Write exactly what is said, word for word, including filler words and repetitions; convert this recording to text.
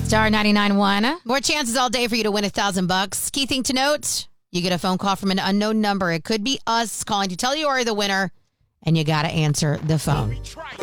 Star ninety-nine point one. More chances all day for you to win a thousand bucks. Key thing to note, you get a phone call from an unknown number. It could be us calling to tell you are the winner, and you got to answer the phone.